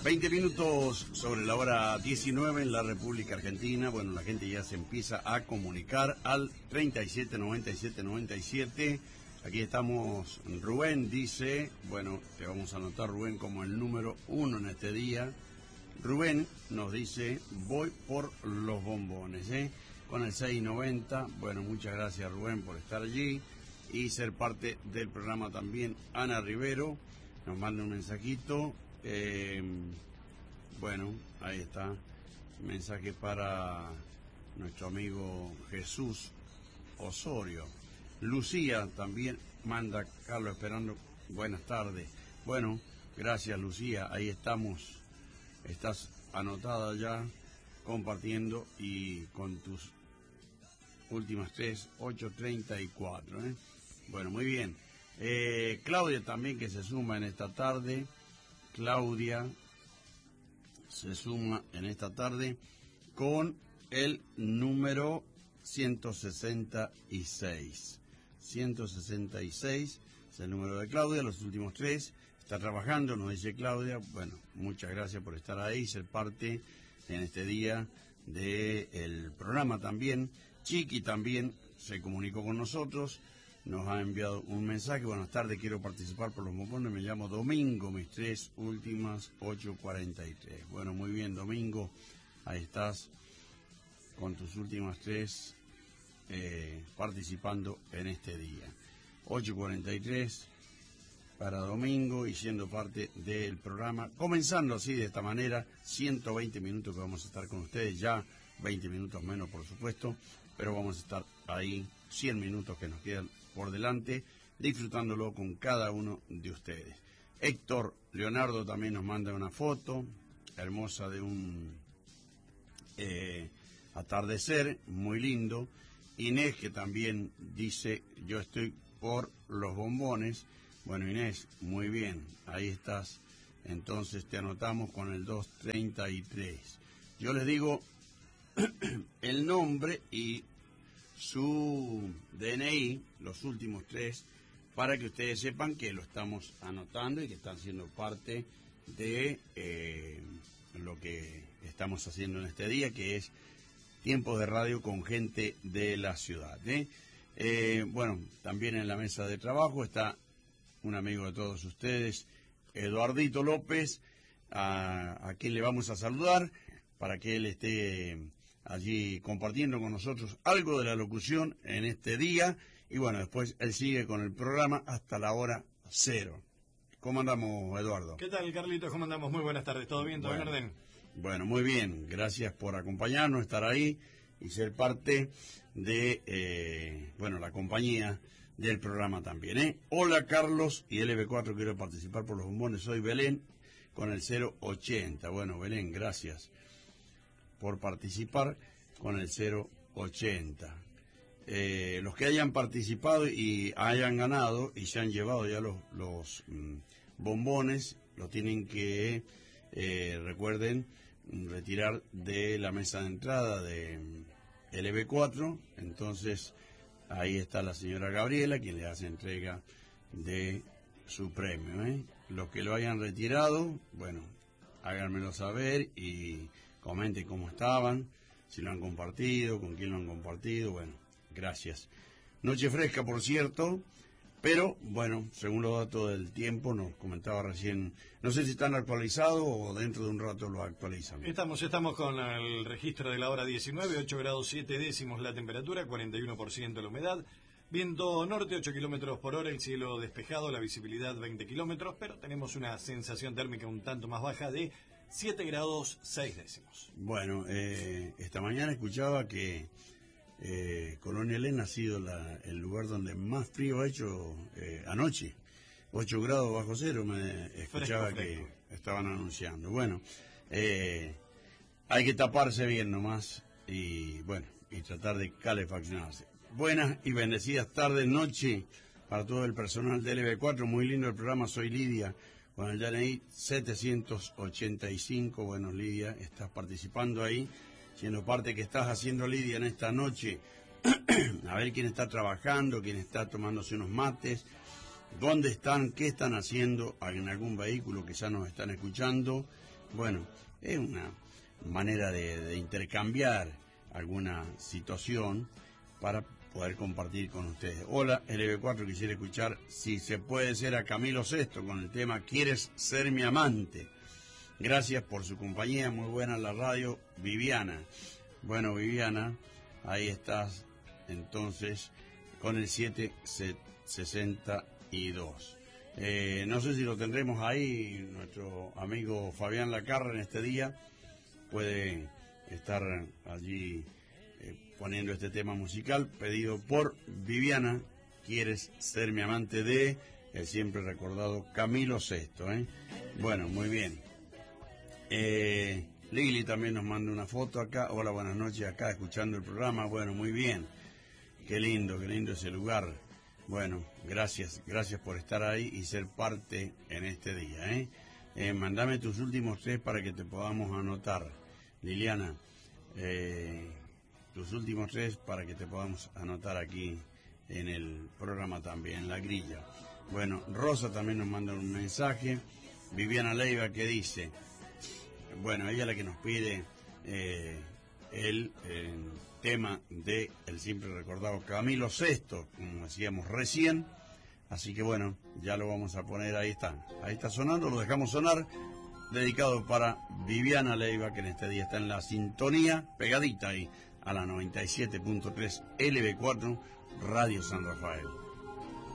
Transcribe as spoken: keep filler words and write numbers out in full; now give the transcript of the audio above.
veinte minutos sobre la hora diecinueve en la República Argentina. Bueno, la gente ya se empieza a comunicar al treinta y siete noventa y siete noventa y siete. Aquí estamos, Rubén dice, bueno, te vamos a anotar, Rubén, como el número uno en este día. Rubén nos dice, voy por los bombones, ¿eh? Con el seis noventa. Bueno, muchas gracias, Rubén, por estar allí y ser parte del programa también. Ana Rivero nos manda un mensajito. Eh, bueno, ahí está. Mensaje para nuestro amigo Jesús Osorio. Lucía también manda, Carlos esperando, buenas tardes. Bueno, gracias, Lucía, ahí estamos. Estás anotada ya, compartiendo y con tus últimas tres, ocho treinta y cuatro, ¿eh? Bueno, muy bien. Eh, Claudia también, que se suma en esta tarde. Claudia se suma en esta tarde con el número ciento sesenta y seis. ciento sesenta y seis es el número de Claudia, los últimos tres. Está trabajando, nos dice Claudia. Bueno, muchas gracias por estar ahí, ser parte en este día del programa también. Chiqui también se comunicó con nosotros, nos ha enviado un mensaje. Buenas tardes, quiero participar por los bombones, me llamo Domingo, mis tres últimas ocho cuarenta y tres. Bueno, muy bien, Domingo, ahí estás con tus últimas tres eh, participando en este día. ocho cuarenta y tres para Domingo y siendo parte del programa, comenzando así de esta manera, ciento veinte minutos que vamos a estar con ustedes, ya veinte minutos menos por supuesto, pero vamos a estar ahí cien minutos que nos quedan por delante, disfrutándolo con cada uno de ustedes. Héctor Leonardo también nos manda una foto hermosa de un eh, atardecer muy lindo. Inés, que también dice, yo estoy por los bombones. Bueno, Inés, muy bien, ahí estás. Entonces te anotamos con el doscientos treinta y tres. Yo les digo el nombre y su D N I, los últimos tres, para que ustedes sepan que lo estamos anotando y que están siendo parte de eh, lo que estamos haciendo en este día, que es Tiempo de Radio con gente de la ciudad, ¿eh? Eh, bueno, también en la mesa de trabajo está un amigo de todos ustedes, Eduardito López, a, a quien le vamos a saludar para que él esté allí compartiendo con nosotros algo de la locución en este día. Y bueno, después él sigue con el programa hasta la hora cero. ¿Cómo andamos, Eduardo? ¿Qué tal, Carlitos? ¿Cómo andamos? Muy buenas tardes. ¿Todo bien? ¿Todo bueno, en orden? Bueno, muy bien. Gracias por acompañarnos, estar ahí y ser parte de, eh, bueno, la compañía del programa también, ¿eh? Hola, Carlos y L B cuatro, quiero participar por los bombones. Soy Belén con el cero ochenta. Bueno, Belén, gracias por participar con el cero ochenta. Eh, los que hayan participado y hayan ganado y se han llevado ya los, los mm, bombones, lo tienen que, eh, recuerden, retirar de la mesa de entrada de L B cuatro. Entonces, ahí está la señora Gabriela, quien le hace entrega de su premio, ¿eh? Los que lo hayan retirado, bueno, háganmelo saber y comenten cómo estaban, si lo han compartido, con quién lo han compartido. Bueno, gracias. Noche fresca, por cierto, pero bueno, según los datos del tiempo, nos comentaba recién, no sé si están actualizados o dentro de un rato lo actualizan. Estamos, estamos con el registro de la hora diecinueve, ocho grados siete décimos la temperatura, cuarenta y uno por ciento la humedad. Viento norte, ocho kilómetros por hora, el cielo despejado, la visibilidad veinte kilómetros, pero tenemos una sensación térmica un tanto más baja de siete grados seis décimos. Bueno, eh, esta mañana escuchaba que eh, Colonia Elena ha sido la, el lugar donde más frío ha hecho eh, anoche. ocho grados bajo cero, me escuchaba fresco, fresco. Que estaban anunciando. Bueno, eh, hay que taparse bien nomás y bueno, y tratar de calefaccionarse. Buenas y bendecidas tardes, noche para todo el personal de L B cuatro. Muy lindo el programa, soy Lidia, con el D N I setecientos ochenta y cinco. Bueno, Lidia, estás participando ahí, siendo parte que estás haciendo, Lidia, en esta noche. A ver quién está trabajando, quién está tomándose unos mates, dónde están, qué están haciendo en algún vehículo que ya nos están escuchando. Bueno, es una manera de, de intercambiar alguna situación para poder compartir con ustedes. Hola, L B cuatro, quisiera escuchar si se puede ser a Camilo Sesto con el tema ¿Quieres ser mi amante? Gracias por su compañía, muy buena la radio, Viviana. Bueno, Viviana, ahí estás entonces con el siete sesenta y dos. Eh, no sé si lo tendremos ahí, nuestro amigo Fabián Lacarra en este día puede estar allí eh, poniendo este tema musical pedido por Viviana, ¿Quieres ser mi amante? De el siempre recordado Camilo Sesto, ¿eh? Bueno, muy bien. Eh, Lili también nos manda una foto acá. Hola, buenas noches, acá escuchando el programa. Bueno, muy bien. Qué lindo, qué lindo ese lugar. Bueno, gracias, gracias por estar ahí y ser parte en este día, ¿eh? Eh, mandame tus últimos tres para que te podamos anotar. Liliana, eh, tus últimos tres para que te podamos anotar aquí en el programa también, en la grilla. Bueno, Rosa también nos manda un mensaje. Viviana Leiva que dice, bueno, ella es la que nos pide eh, el eh, tema de el siempre recordado Camilo Sesto, como decíamos recién. Así que bueno, ya lo vamos a poner, ahí está. Ahí está sonando, lo dejamos sonar. Dedicado para Viviana Leiva, que en este día está en la sintonía, pegadita ahí a la noventa y siete punto tres L B cuatro, Radio San Rafael.